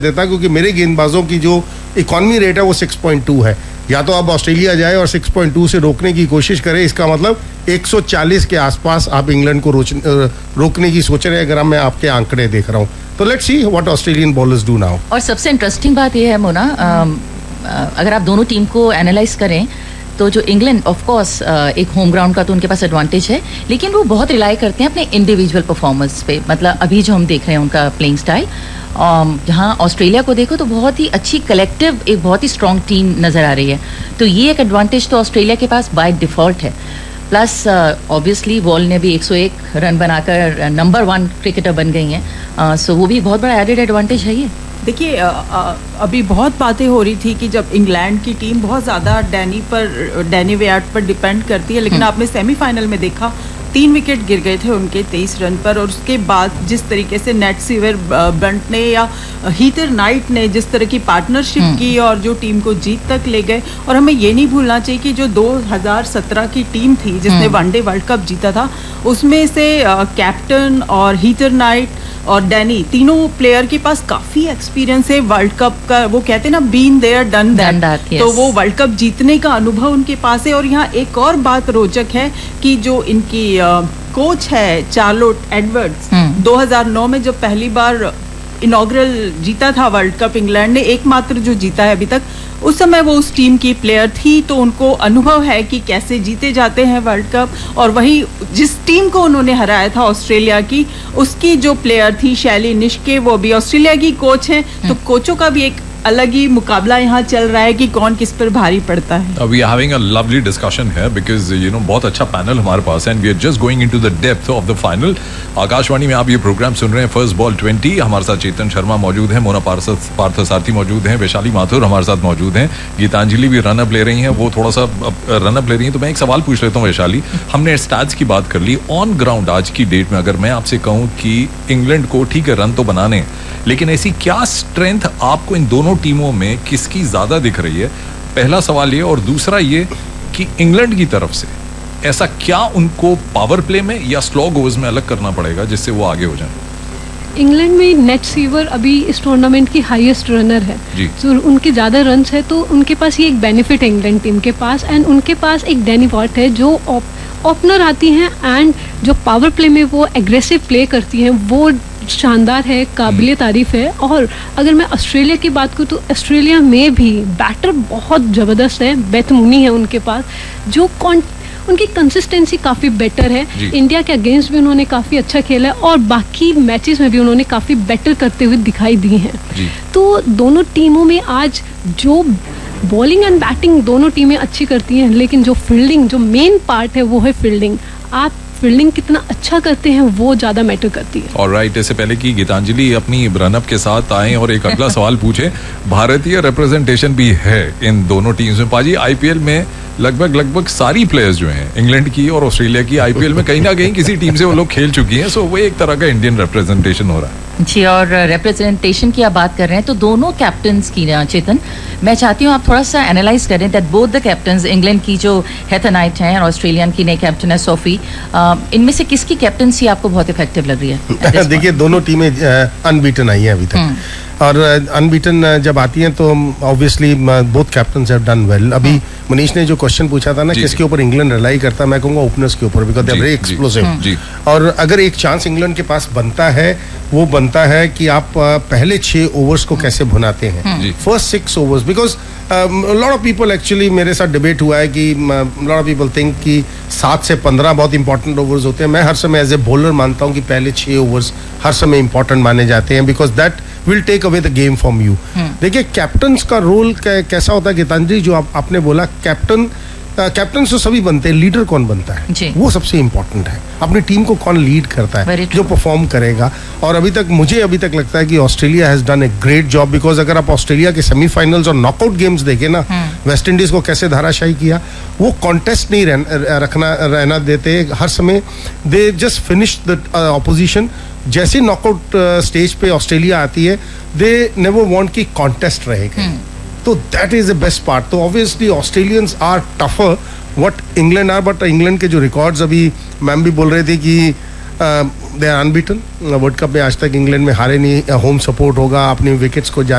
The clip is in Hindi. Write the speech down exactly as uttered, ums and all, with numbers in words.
देता, क्योंकि मेरे गेंदबाजों की जो इकॉनमी रेट है वो सिक्स पॉइंट टू है। या तो आप ऑस्ट्रेलिया जाए और सिक्स पॉइंट टू से रोकने की कोशिश करें, इसका मतलब एक सौ चालीस के आसपास आप इंग्लैंड को रोकने की सोच रहे हैं, अगर मैं आपके आंकड़े देख रहा हूं तो। Let's see what Australian bowlers do now. और सबसे इंटरेस्टिंग बात यह है मोना, अगर आप दोनों टीम को एनालाइज करें तो जो इंग्लैंड ऑफ कोर्स एक होम ग्राउंड का तो उनके पास एडवांटेज है, लेकिन वो बहुत रिलाई करते हैं अपने इंडिविजुअल परफॉर्मेंस पे। मतलब अभी जो हम देख रहे हैं उनका प्लेइंग स्टाइल, जहाँ ऑस्ट्रेलिया को देखो तो बहुत ही अच्छी कलेक्टिव, एक बहुत ही स्ट्रॉन्ग टीम नज़र आ रही है। तो ये एक एडवांटेज तो ऑस्ट्रेलिया के पास बाय डिफ़ॉल्ट है। प्लस ऑब्वियसली वॉल ने भी एक सौ एक रन बनाकर नंबर वन क्रिकेटर बन गई हैं, सो वो भी बहुत बड़ा एडेड एडवांटेज है ये। देखिए, अभी बहुत बातें हो रही थी कि जब इंग्लैंड की टीम बहुत ज़्यादा डैनी पर डैनी वेयार्ड पर डिपेंड करती है, लेकिन आपने सेमीफाइनल में देखा तीन विकेट गिर गए थे उनके तेईस रन पर, और उसके बाद जिस तरीके से नेट सीवर ब्रंट ने या हीटर नाइट ने जिस तरह की पार्टनरशिप की और जो टीम को जीत तक ले गए। और हमें ये नहीं भूलना चाहिए कि जो दो हज़ार सत्रह की टीम थी जिसने वनडे वर्ल्ड कप जीता था, उसमें से कैप्टन और हीटर नाइट और डैनी, तीनों प्लेयर के पास काफी एक्सपीरियंस है वर्ल्ड कप का। वो कहते हैं ना, बीन देयर डन दैट, तो वो वर्ल्ड कप जीतने का अनुभव उनके पास है। और यहाँ एक और बात रोचक है कि जो इनकी कोच है चार्लोट एडवर्ड्स, दो हज़ार नौ में जब पहली बार इनॉग्रल जीता था वर्ल्ड कप इंग्लैंड ने, एकमात्र जो जीता है अभी तक, उस समय वो उस टीम की प्लेयर थी, तो उनको अनुभव है कि कैसे जीते जाते हैं वर्ल्ड कप। और वही जिस टीम को उन्होंने हराया था ऑस्ट्रेलिया की, उसकी जो प्लेयर थी शैली निष्के, वो भी ऑस्ट्रेलिया की कोच है। तो कोचों का भी एक अलग ही मुकाबला यहाँ चल रहा है कि कौन किस पर भारी पड़ता है। We are having a lovely discussion है बिकॉज यू नो बहुत अच्छा पैनल हमारे पास है and we are just going into the depth of the final. Akashvani में आप ये प्रोग्राम सुन रहे हैं फर्स्ट बॉल ट्वेंटी। हमारे साथ चेतन शर्मा मौजूद है, मोना पार्थसारथी मौजूद हैं, वैशाली माथुर हमारे साथ मौजूद हैं, गीतांजलि भी रनअप ले रही हैं, वो थोड़ा सा रनअप ले रही हैं। तो मैं एक सवाल पूछ लेता हूँ वैशाली, हमने स्टैट्स की बात कर ली, ऑन ग्राउंड आज की डेट में अगर मैं आपसे कहूँ कि इंग्लैंड को ठीक है रन तो बनाने, लेकिन ऐसी क्या स्ट्रेंथ आपको इन दोनों टीमों में किसकी ज्यादा दिख रही है? पहला सवाल ये, और दूसरा ये कि इंग्लैंड की तरफ से ऐसा क्या उनको पावर प्ले में या स्लॉग ओवर्स में अलग करना पड़ेगा जिससे वो आगे हो जाए? इंग्लैंड में नेट सीवर अभी इस टूर्नामेंट की हाईएस्ट रनर है, तो उनके ज़्यादा रन्स है, तो उनके पास ये एक बेनिफिट है इंग्लैंड टीम के पास। एंड उनके पास एक डैनी वॉट है जो ओपनर आती हैं एंड जो पावर प्ले में वो एग्रेसिव प्ले करती हैं, वो शानदार है, काबिले तारीफ है। और अगर मैं ऑस्ट्रेलिया की बात करूँ तो ऑस्ट्रेलिया में भी बैटर बहुत ज़बरदस्त है, बेथ मूनी है उनके पास, जो कौन उनकी कंसिस्टेंसी काफ़ी बेटर है। इंडिया के अगेंस्ट भी उन्होंने काफ़ी अच्छा खेला है और बाकी मैचेस में भी उन्होंने काफ़ी बेटर करते हुए दिखाई दिए हैं। तो दोनों टीमों में आज जो बॉलिंग एंड बैटिंग दोनों टीमें अच्छी करती हैं, लेकिन जो फील्डिंग, जो मेन पार्ट है वो है फील्डिंग। आप फील्डिंग कितना अच्छा करते हैं वो ज्यादा मैटर करती है। ऑलराइट, इससे पहले कि गीतांजलि अपनी रनअप के साथ आए और एक अगला सवाल पूछे, भारतीय रिप्रेजेंटेशन भी है इन दोनों टीम्स में। पाजी, आईपीएल में लगभग लगभग सारी प्लेयर्स जो हैं इंग्लैंड की और ऑस्ट्रेलिया की, आईपीएल में कहीं ना कहीं किसी टीम से वो लोग खेल चुकी हैं, सो वो एक तरह का इंडियन रिप्रेजेंटेशन हो रहा है जी। और रिप्रेजेंटेशन की आप बात कर रहे हैं तो दोनों कैप्टन्स की, चेतन मैं चाहती हूँ आप थोड़ा सा एनालाइज करें that both the captains, England की जो हेथर नाइट हैं और ऑस्ट्रेलियन की नई कैप्टन है सोफी, इनमें से किसकी कैप्टनसी आपको बहुत इफेक्टिव लग रही है? देखिए, दोनों टीमें अनबीटन आई हैं अभी तक, और अनबीटन जब आती हैं तो obviously both captains have done well. अभी मनीष ने जो क्वेश्चन पूछा था ना किसके ऊपर इंग्लैंड रिलाई करता है, मैं कहूँगा ओपनर्स के ऊपर, because they are very explosive. और अगर एक चांस इंग्लैंड के पास बनता है, वो बनता है कि आप पहले छह ओवर्स को कैसे भुनाते हैं, first six overs, because lot of people actually मेरे साथ डिबेट हुआ है कि लॉट ऑफ पीपल थिंक कि सात से पंद्रह बहुत इंपॉर्टेंट ओवर्स होते हैं। मैं हर समय एज ए बॉलर मानता हूँ कि पहले छह ओवर्स हर समय इंपॉर्टेंट माने जाते हैं, because that will take away the game from you. देखिए, कैप्टन्स का रोल कैसा होता है गीतांजलि, जो आप, आपने बोला कैप्टन कैप्टन तो सभी बनते हैं, लीडर कौन बनता है वो सबसे इंपॉर्टेंट है। अपनी टीम को कौन लीड करता है, जो परफॉर्म करेगा। और अभी तक मुझे अभी तक लगता है कि Australia has done a great job, because अगर आप ऑस्ट्रेलिया के सेमीफाइनल्स और नॉकआउट गेम्स देखें ना, वेस्ट इंडीज को कैसे धाराशाही किया, वो कॉन्टेस्ट नहीं रह, रखना रहना देते हर समय, they just finish the opposition. जैसे नॉकआउट स्टेज पे ऑस्ट्रेलिया आती है, दे नेवर वांट कि कॉन्टेस्ट रहेगा, तो that is the best part. तो obviously Australians are tougher what England are, but England के जो रिकॉर्ड्स, अभी मैम भी बोल रहे थे कि they are unbeaten world cup में आज तक इंग्लैंड में हारे नहीं होम सपोर्ट होगा अपनी विकेट्स को